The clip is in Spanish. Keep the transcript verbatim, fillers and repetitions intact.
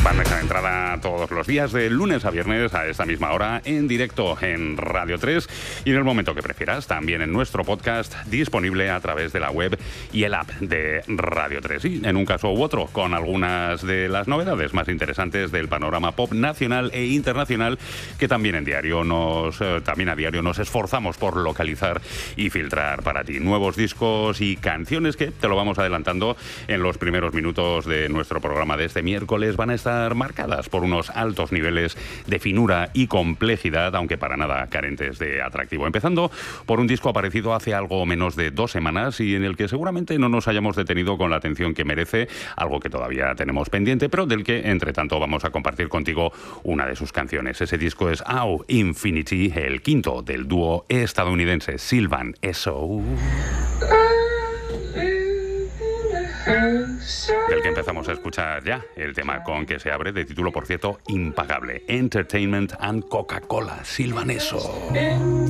Bandeja de entrada todos los días, de lunes a viernes a esta misma hora, en directo en Radio tres y en el momento que prefieras, también en nuestro podcast, disponible a través de la web y el app de Radio tres. Y en un caso u otro, con algunas de las novedades más interesantes del panorama pop nacional e internacional, que también en diario nos, eh, también a diario nos esforzamos por localizar y filtrar para ti. Nuevos discos y canciones que, te lo vamos adelantando, en los primeros minutos de nuestro programa de este miércoles van a estar marcadas por unos altos niveles de finura y complejidad, aunque para nada carentes de atractivo. Empezando por un disco aparecido hace algo menos de dos semanas y en el que seguramente no nos hayamos detenido con la atención que merece, algo que todavía tenemos pendiente, pero del que, entre tanto, vamos a compartir contigo una de sus canciones. Ese disco es Au Infinity, el quinto del dúo estadounidense Sylvan Esso, del que empezamos a escuchar ya el tema con que se abre, de título, por cierto, impagable: Entertainment and Coca-Cola, Sylvan Esso.